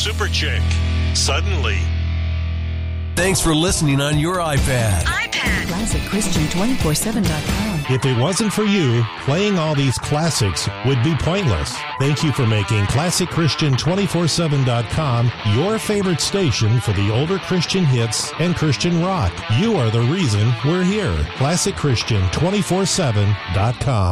Super Chick. Suddenly. Thanks for listening on your iPad. ClassicChristian247.com. If it wasn't for you, playing all these classics would be pointless. Thank you for making ClassicChristian247.com your favorite station for the older Christian hits and Christian rock. You are the reason we're here. ClassicChristian247.com.